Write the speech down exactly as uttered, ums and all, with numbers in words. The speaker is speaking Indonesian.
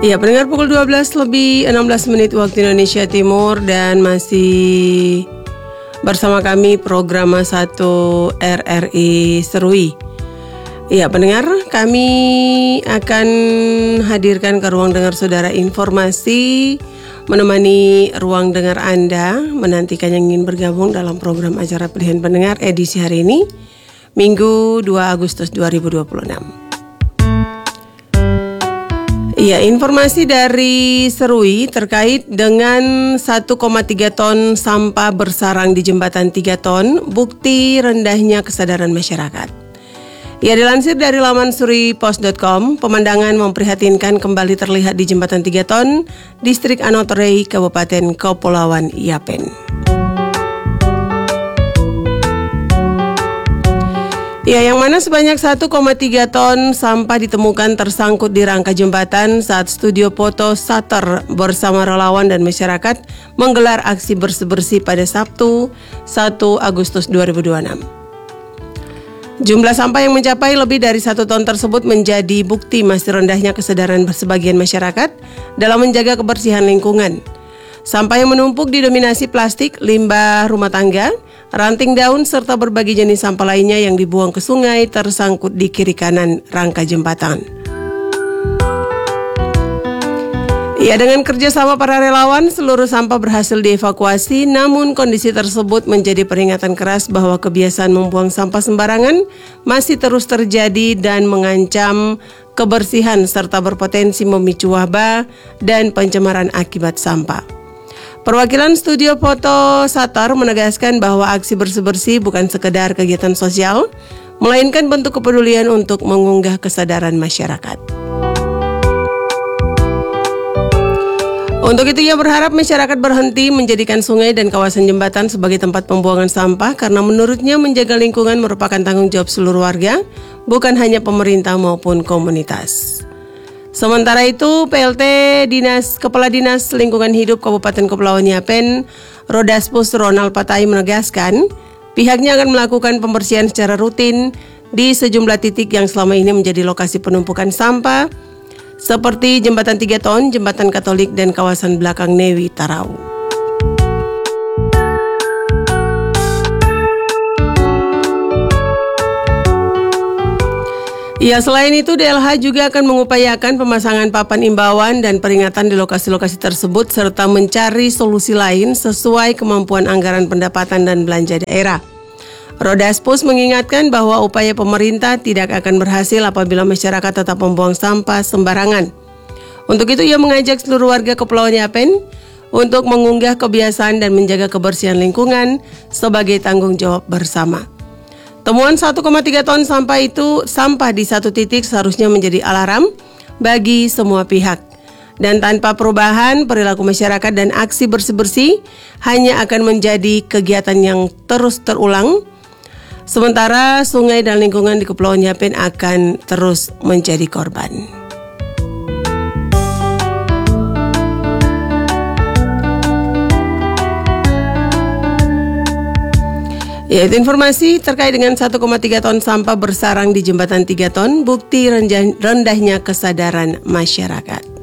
Iya, pendengar, pukul dua belas lebih enam belas menit waktu Indonesia Timur dan masih bersama kami program satu R R I Serui. Iya, pendengar, kami akan hadirkan ke ruang dengar saudara informasi, menemani ruang dengar Anda, menantikan yang ingin bergabung dalam program acara pilihan pendengar edisi hari ini, Minggu dua Agustus dua ribu dua puluh enam. Iya, informasi dari Serui terkait dengan satu koma tiga ton sampah bersarang di jembatan tiga ton, bukti rendahnya kesadaran masyarakat. Ya, dilansir dari laman suripos dot com, pemandangan memprihatinkan kembali terlihat di jembatan tiga ton, distrik Anotorei, Kabupaten Kepulauan Yapen. Ya, yang mana sebanyak satu koma tiga ton sampah ditemukan tersangkut di rangka jembatan saat studio foto Sater bersama relawan dan masyarakat menggelar aksi bersih-bersih pada Sabtu satu Agustus dua ribu dua puluh enam. Jumlah sampah yang mencapai lebih dari satu ton tersebut menjadi bukti masih rendahnya kesadaran sebagian masyarakat dalam menjaga kebersihan lingkungan. Sampah yang menumpuk didominasi plastik, limbah rumah tangga, ranting daun, serta berbagai jenis sampah lainnya yang dibuang ke sungai tersangkut di kiri kanan rangka jembatan. Ya, dengan kerjasama para relawan, seluruh sampah berhasil dievakuasi, namun kondisi tersebut menjadi peringatan keras bahwa kebiasaan membuang sampah sembarangan masih terus terjadi dan mengancam kebersihan serta berpotensi memicu wabah dan pencemaran akibat sampah. Perwakilan studio foto Satar menegaskan bahwa aksi bersih-bersih bukan sekedar kegiatan sosial, melainkan bentuk kepedulian untuk mengunggah kesadaran masyarakat. Untuk itu, ia berharap masyarakat berhenti menjadikan sungai dan kawasan jembatan sebagai tempat pembuangan sampah karena menurutnya menjaga lingkungan merupakan tanggung jawab seluruh warga, bukan hanya pemerintah maupun komunitas. Sementara itu, P L T Dinas Kepala Dinas Lingkungan Hidup Kabupaten Kepulauan Yapen, Rodaspus Ronald Patai menegaskan, pihaknya akan melakukan pembersihan secara rutin di sejumlah titik yang selama ini menjadi lokasi penumpukan sampah, seperti Jembatan tiga ton, Jembatan Katolik, dan kawasan belakang Newi Tarau. Ya, selain itu D L H juga akan mengupayakan pemasangan papan imbauan dan peringatan di lokasi-lokasi tersebut serta mencari solusi lain sesuai kemampuan anggaran pendapatan dan belanja daerah. Rodaspus mengingatkan bahwa upaya pemerintah tidak akan berhasil apabila masyarakat tetap membuang sampah sembarangan. Untuk itu, ia mengajak seluruh warga Kepulauan Yapen untuk mengunggah kebiasaan dan menjaga kebersihan lingkungan sebagai tanggung jawab bersama. Temuan satu koma tiga ton sampah itu sampah di satu titik seharusnya menjadi alarm bagi semua pihak. Dan tanpa perubahan perilaku masyarakat dan aksi bersih-bersih hanya akan menjadi kegiatan yang terus terulang. Sementara sungai dan lingkungan di Kepulauan Yapen akan terus menjadi korban. Yaitu informasi terkait dengan satu koma tiga ton sampah bersarang di jembatan tiga ton, bukti rendahnya kesadaran masyarakat.